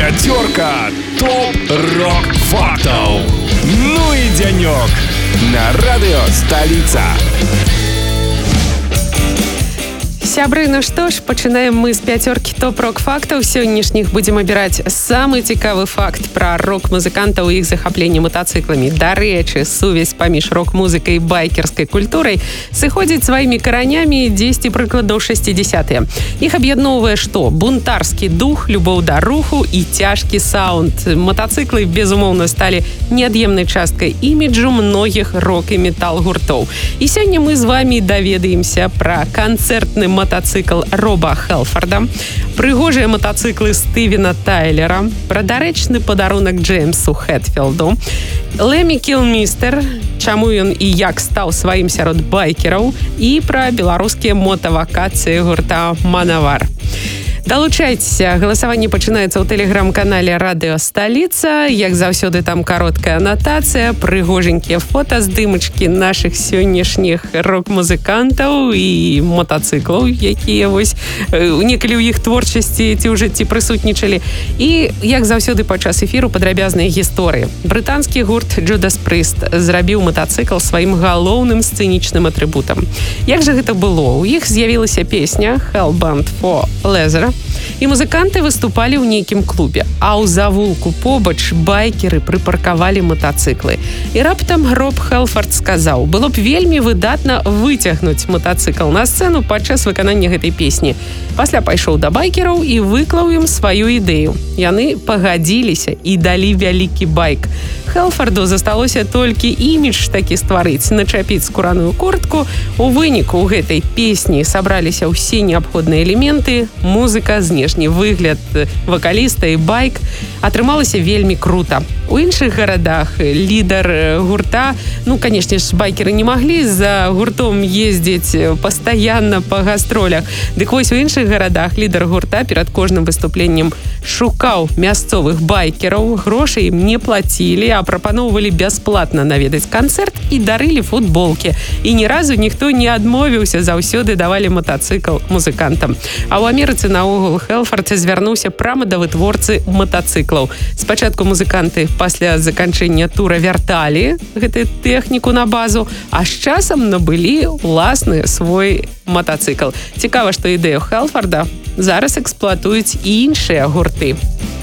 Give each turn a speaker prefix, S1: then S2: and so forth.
S1: Пятерка топ-рок-фактов. Ну и денек на радио «Столица».
S2: Сябры, ну што ж, пачынаем мы з пяцёркі топ-рок-фактаў. Сённяшніх будзем абіраць самы цікавы факт пра рок-музыкантаў і іх захапленне матацыкламі. Дарэчы, сувязь паміж рок-музыкай і байкерскай культурай сыходзіць сваімі каранямі дзесьці прыкладна ў 60-е. Іх аб'ядноўвае што? Бунтарскі дух, любоў да руху і цяжкі саунд. Матацыклы, безумоўна, сталі неад'емнай часткай іміджу многіх рок- і метал-гуртоў. І сёння мы з вамі даведаемся пра канцэртны мотоцикл Роба Хелфорда, прыгожыя мотоциклы Стывена Тайлера, пра дарэчны падарунак Джеймсу Хэтфілду, Лемі Кілмістер, чаму ён і як стаў сваім сярод байкераў, і пра беларускія мотавакацыі гурта «Манавар». Далучайцеся, галасаванне пачынаецца ў тэлеграм-канале «Радыё Сталіца». Як заўсёды, там кароткая анатацыя, прыгоженькія фотаздымачкі нашых сённяшніх рок-музыкантаў і мотоциклаў, якія вось некалі ў іх творчасці ці ў жыцці прысутнічалі. І, як заўсёды, падчас эфіру падрабязныя гісторыі. Брытанскі гурт Judas Priest зрабіў мотоцикл сваім галоўным сцэнічным атрыбутам. Як жа гэта было? У іх з'явілася песня «Hellbent for Leather», і музыканты выступалі ў нейкім клубе, а ў завулку побач байкеры прыпаркавалі матацыклы. І раптам Роб Хелфорд сказаў, было б вельмі выдатна выцягнуць матацыкл на сцэну падчас выканання гэтай песні. Пасля пайшоў да байкераў і выклаў ім сваю ідэю. Яны пагадзіліся і далі вялікі байк. Хелфорду засталося толькі імідж такі стварыць, начапіць скураную куртку. У выніку ў гэтай песні сабраліся ўсе неабходныя элементы, музыка, знешні выгляд вакаліста і байк. Атрымалася вельмі крута. У іншых гарадах лідар гурта, канешне ж, байкеры не маглі за гуртом ездзіць пастаянна па гастролях. Дык вось у іншых гарадах лідар гурта перад кожным выступленнем шукаў мясцовых байкераў, грошай ім не плацілі, а прапаноўвалі бясплатна наведаць канцэрт і дарылі футболкі. І ні разу ніхто не адмовіўся, заўсёды давалі матацыкл музыкантам. А ў Амерыцы наогул Хелфорд звярнуўся прама да вытворцы матацыклаў. Спачатку музыканты пасля заканчэння тура вярталі гэтую тэхніку на базу, а з часам набылі ўласны свой матацыкл. Цікава, што ідэю Хелфорда зараз эксплуатуюць і іншыя гурты.